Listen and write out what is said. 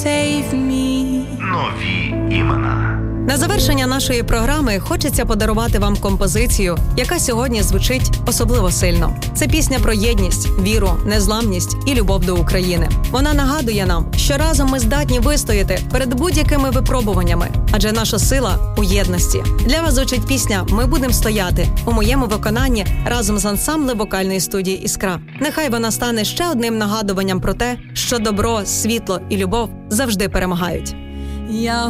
save me. Нові імена. На завершення нашої програми хочеться подарувати вам композицію, яка сьогодні звучить особливо сильно. Це пісня про єдність, віру, незламність і любов до України. Вона нагадує нам, що разом ми здатні вистояти перед будь-якими випробуваннями, адже наша сила у єдності. Для вас звучить пісня «Ми будемо стояти» у моєму виконанні разом з ансамблем вокальної студії «Іскра». Нехай вона стане ще одним нагадуванням про те, що добро, світло і любов завжди перемагають. Я